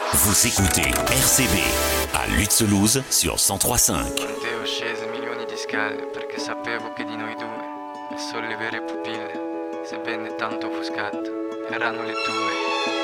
Vous écoutez RCV à Lutzelouse sur 103.5. Contevo scese milioni di scale perché sapevo che di noi due le sole vere pupille, sebbene tanto offuscato, erano le tue.